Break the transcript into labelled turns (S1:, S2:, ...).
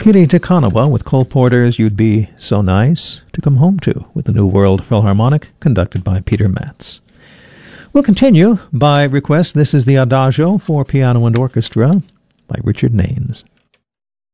S1: Kiri Te Kanawa with Cole Porter's You'd Be So Nice to Come Home To with the New World Philharmonic, conducted by Peter Matz. We'll continue by request. This is the Adagio for piano and orchestra by Richard Naines.